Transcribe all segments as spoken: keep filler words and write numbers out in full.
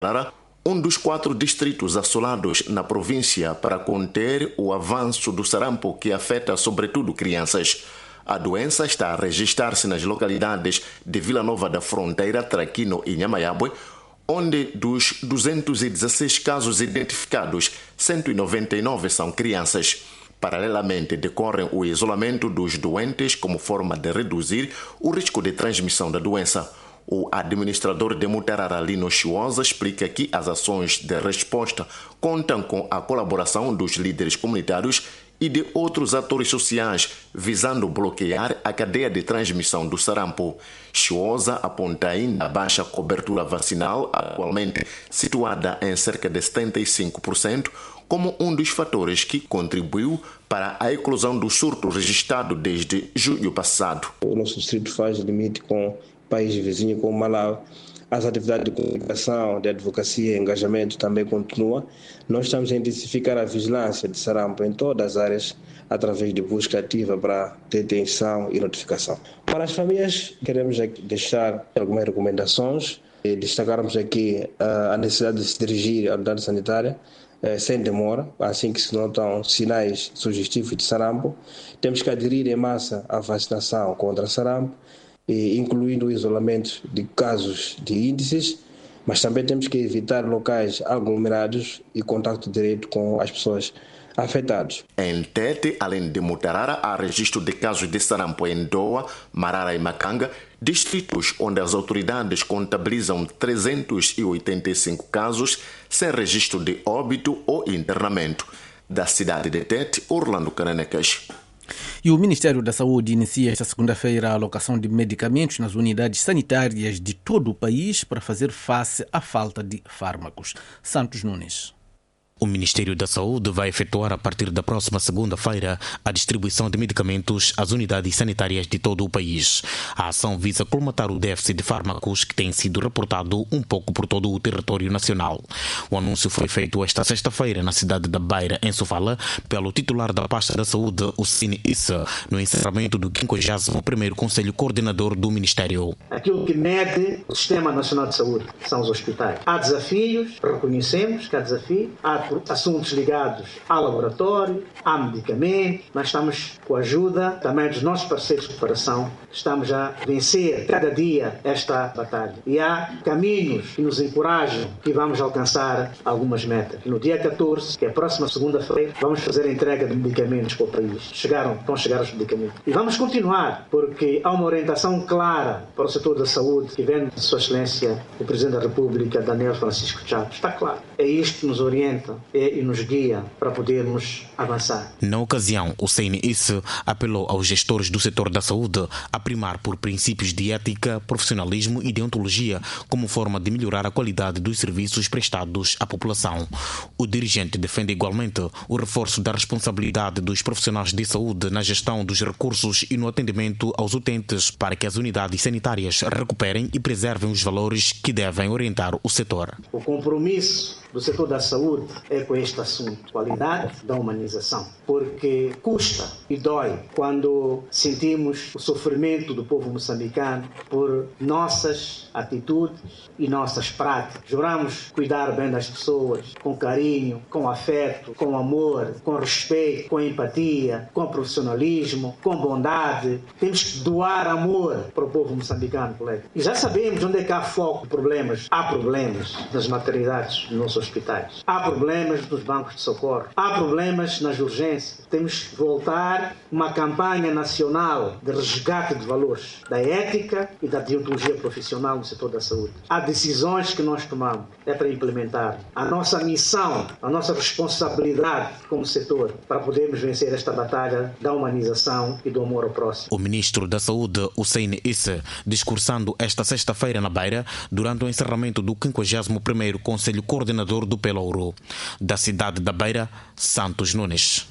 Demutarara, um dos quatro distritos assolados na província para conter o avanço do sarampo que afeta sobretudo crianças. A doença está a registrar-se nas localidades de Vila Nova da Fronteira, Traquino e Nhamayabwe, onde dos duzentos e dezesseis casos identificados, cento e noventa e nove são crianças. Paralelamente, decorre o isolamento dos doentes como forma de reduzir o risco de transmissão da doença. O administrador de Mutarara, Lino Chiosa, explica que as ações de resposta contam com a colaboração dos líderes comunitários e de outros atores sociais, visando bloquear a cadeia de transmissão do sarampo. Chiosa aponta ainda a baixa cobertura vacinal, atualmente situada em cerca de setenta e cinco por cento, como um dos fatores que contribuiu para a eclosão do surto registrado desde julho passado. O nosso distrito faz limite com o país vizinho, com o Malawi. As atividades de comunicação, de advocacia e engajamento também continuam. Nós estamos a intensificar a vigilância de sarampo em todas as áreas, através de busca ativa para detenção e notificação. Para as famílias, queremos deixar algumas recomendações. Destacarmos aqui a necessidade de se dirigir à unidade sanitária sem demora, assim que se notam sinais sugestivos de sarampo. Temos que aderir em massa à vacinação contra sarampo, incluindo o isolamento de casos de índices, mas também temos que evitar locais aglomerados e contato direto com as pessoas afetadas. Em Tete, além de Mutarara, há registro de casos de sarampo em Doa, Marara e Macanga, distritos onde as autoridades contabilizam trezentos e oitenta e cinco casos sem registro de óbito ou internamento. Da cidade de Tete, Orlando Cananecas. E o Ministério da Saúde inicia esta segunda-feira a alocação de medicamentos nas unidades sanitárias de todo o país para fazer face à falta de fármacos. Santos Nunes. O Ministério da Saúde vai efetuar a partir da próxima segunda-feira a distribuição de medicamentos às unidades sanitárias de todo o país. A ação visa colmatar o déficit de fármacos que tem sido reportado um pouco por todo o território nacional. O anúncio foi feito esta sexta-feira na cidade da Beira, em Sofala, pelo titular da pasta da Saúde, o Cine Issa, no encerramento do quinquagésimo primeiro Conselho Coordenador do Ministério. Aquilo que mede o Sistema Nacional de Saúde são os hospitais. Há desafios, reconhecemos que há desafios, há assuntos ligados ao laboratório, há medicamentos, mas estamos com a ajuda também dos nossos parceiros de cooperação, estamos a vencer cada dia esta batalha. E há caminhos que nos encorajam que vamos alcançar algumas metas. No dia catorze, que é a próxima segunda-feira, vamos fazer a entrega de medicamentos para o país. Chegaram, vão chegar os medicamentos. E vamos continuar, porque há uma orientação clara para o setor da saúde que vem de Sua Excelência, o Presidente da República, Daniel Francisco Chapo. Está claro. É isto que nos orienta e nos guia para podermos avançar. Na ocasião, o C N S apelou aos gestores do setor da saúde a primar por princípios de ética, profissionalismo e deontologia como forma de melhorar a qualidade dos serviços prestados à população. O dirigente defende igualmente o reforço da responsabilidade dos profissionais de saúde na gestão dos recursos e no atendimento aos utentes para que as unidades sanitárias recuperem e preservem os valores que devem orientar o setor. O compromisso do setor da saúde é com este assunto, qualidade da humanização, porque custa e dói quando sentimos o sofrimento do povo moçambicano por nossas atitudes e nossas práticas. Juramos cuidar bem das pessoas, com carinho, com afeto, com amor, com respeito, com empatia, com profissionalismo, com bondade. Temos que doar amor para o povo moçambicano, colega. E já sabemos onde é que há foco de problemas. Há problemas nas maternidades nos nossos hospitais. Há problemas nos bancos de socorro. Há problemas nas urgências. Temos que voltar uma campanha nacional de resgate de valores, da ética e da deontologia profissional no setor da saúde. Há decisões que nós tomamos, é para implementar. A nossa missão, a nossa responsabilidade como setor para podermos vencer esta batalha da humanização e do amor ao próximo. O ministro da Saúde, Hussein Issa, discursando esta sexta-feira na Beira, durante o encerramento do quinquagésimo primeiro Conselho Coordenador do Pelouro. Da cidade da Beira, Santos Nunes.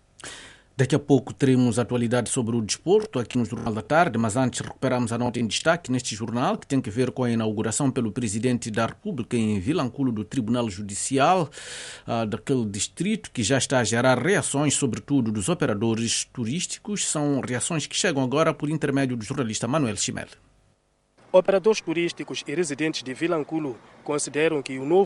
Daqui a pouco teremos atualidade sobre o desporto aqui no Jornal da Tarde, mas antes recuperamos a nota em destaque neste jornal que tem a ver com a inauguração pelo Presidente da República em Vilanculo do Tribunal Judicial uh, daquele distrito, que já está a gerar reações, sobretudo dos operadores turísticos. São reações que chegam agora por intermédio do jornalista Manuel Chimel. Operadores turísticos e residentes de Vilanculo consideram que o novo